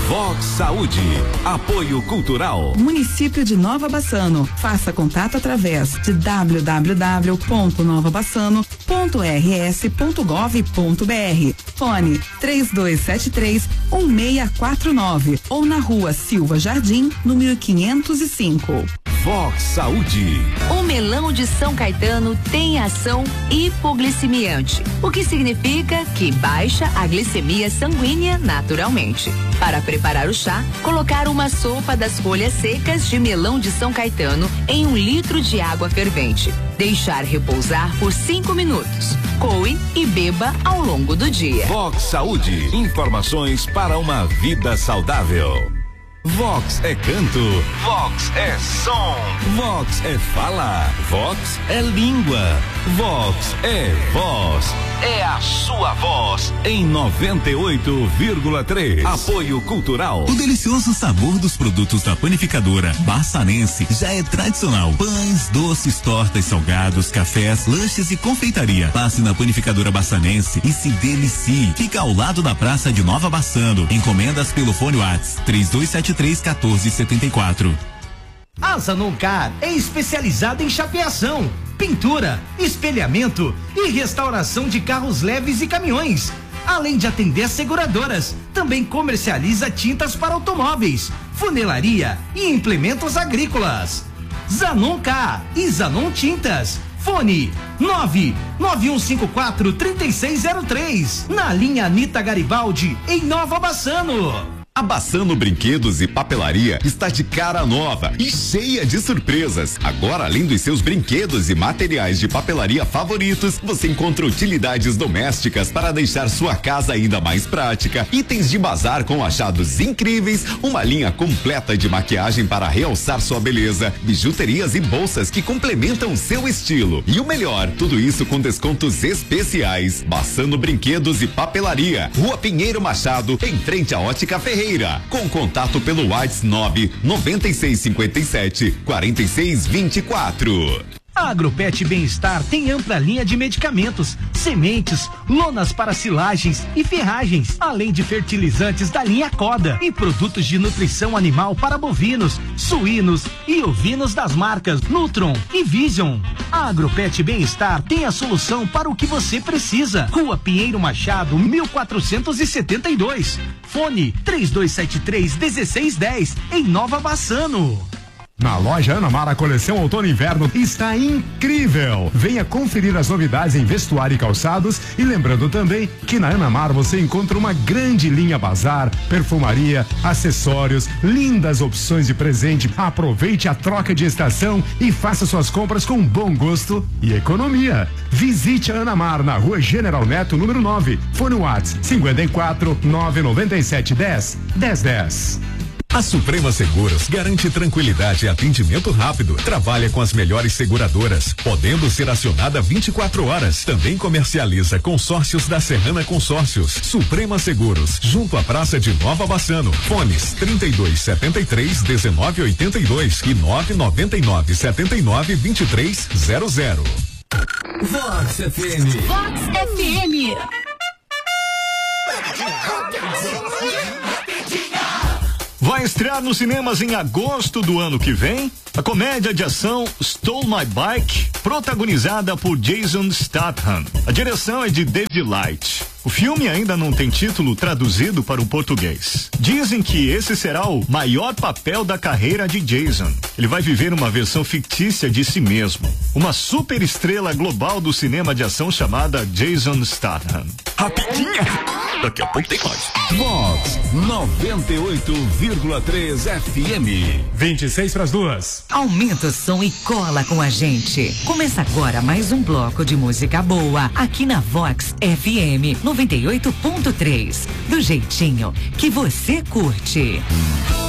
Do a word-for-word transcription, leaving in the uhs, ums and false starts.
Vox Saúde. Apoio Cultural. Município de Nova Bassano. Faça contato através de w w w ponto nova bassano ponto r s ponto gov ponto b r. Fone três dois sete três um seis quatro nove ou na rua Silva Jardim, número quinhentos e cinco. Vox Saúde. O melão de São Caetano tem ação hipoglicemiante, o que significa que baixa a glicemia sanguínea naturalmente. Para preparar o chá, colocar uma sopa das folhas secas de melão de São Caetano em um litro de água fervente. Deixar repousar por cinco minutos. Coe e beba ao longo do dia. Vox Saúde. Informações para uma vida saudável. Vox é canto, Vox é som, Vox é fala, Vox é língua, Vox é voz, é a sua voz em noventa e oito vírgula três. Apoio Cultural. O delicioso sabor dos produtos da panificadora Bassanense já é tradicional. Pães, doces, tortas, salgados, cafés, lanches e confeitaria. Passe na panificadora Bassanense e se delicie. Fica ao lado da Praça de Nova Bassano. Encomendas pelo fone WhatsApp três dois sete três um quatro sete quatro. A Zanoncar é especializada em chapeação, pintura, espelhamento e restauração de carros leves e caminhões. Além de atender seguradoras, também comercializa tintas para automóveis, funilaria e implementos agrícolas. Zanoncar e Zanon Tintas. Fone nove nove um cinco quatro três seis zero três. Na linha Anita Garibaldi, em Nova Bassano. A Bassano Brinquedos e Papelaria está de cara nova e cheia de surpresas. Agora, além dos seus brinquedos e materiais de papelaria favoritos, você encontra utilidades domésticas para deixar sua casa ainda mais prática, itens de bazar com achados incríveis, uma linha completa de maquiagem para realçar sua beleza, bijuterias e bolsas que complementam seu estilo. E o melhor, tudo isso com descontos especiais. Bassano Brinquedos e Papelaria, Rua Pinheiro Machado, em frente à Ótica Ferreira. Com contato pelo WhatsApp nove nove seis cinco sete quatro seis dois quatro. A Agropet Bem-Estar tem ampla linha de medicamentos, sementes, lonas para silagens e ferragens, além de fertilizantes da linha Coda e produtos de nutrição animal para bovinos, suínos e ovinos das marcas Nutron e Vision. A Agropet Bem-Estar tem a solução para o que você precisa. Rua Pinheiro Machado, mil quatrocentos e setenta e dois. Fone três dois sete três um seis um zero em Nova Bassano. Na loja Ana Mar, a coleção Outono e Inverno está incrível. Venha conferir as novidades em vestuário e calçados e lembrando também que na Ana Mar você encontra uma grande linha bazar, perfumaria, acessórios, lindas opções de presente. Aproveite a troca de estação e faça suas compras com bom gosto e economia. Visite a Ana Mar na Rua General Neto, número nove. Fone WhatsApp cinco quatro nove nove sete um zero um zero um zero. A Suprema Seguros garante tranquilidade e atendimento rápido. Trabalha com as melhores seguradoras, podendo ser acionada vinte e quatro horas. Também comercializa consórcios da Serrana Consórcios. Suprema Seguros, junto à Praça de Nova Bassano. Fones trinta e dois setenta e três dezenove oitenta e dois e nove noventa e nove setenta e nove vinte e três zero zero. Vox F M. Vox F M. Vai estrear nos cinemas em agosto do ano que vem a comédia de ação Stole My Bike, protagonizada por Jason Statham. A direção é de David Light. O filme ainda não tem título traduzido para o português. Dizem que esse será o maior papel da carreira de Jason. Ele vai viver uma versão fictícia de si mesmo. Uma super estrela global do cinema de ação chamada Jason Statham. Rapidinha! Daqui a pouco tem mais. Vox noventa e oito vírgula três F M. vinte e seis para as duas. Aumenta o som e cola com a gente. Começa agora mais um bloco de música boa aqui na Vox F M noventa e oito ponto três. Do jeitinho que você curte.